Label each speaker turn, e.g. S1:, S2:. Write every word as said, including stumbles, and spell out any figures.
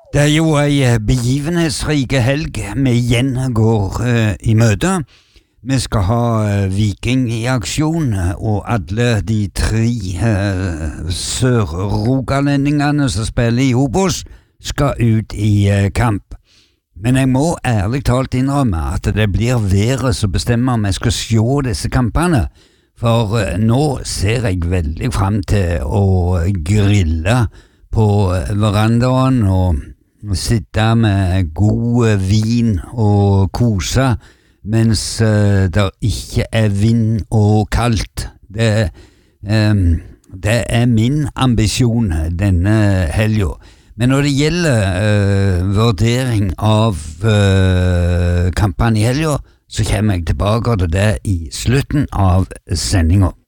S1: Det er jo ei begivenhetsrike helg vi igjen går uh, i møte. Vi skal ha uh, Viking i aksjon, og alle de tre uh, sør-rogalendingene som spiller i Obos skal ut i uh, kamp. Men jeg må ærlig talt innrømme at det blir været som bestemmer om jeg skal se disse kampene. For uh, nå ser jeg veldig frem til å grille på verandaen og sitte med god vin og kose mens uh, det ikke er vind og kaldt. Det, um, det er min ambisjon denne helga. Men når det gjelder uh, vurdering av uh, kampene i helga, så kommer jeg tilbake til det i slutten av sendinga.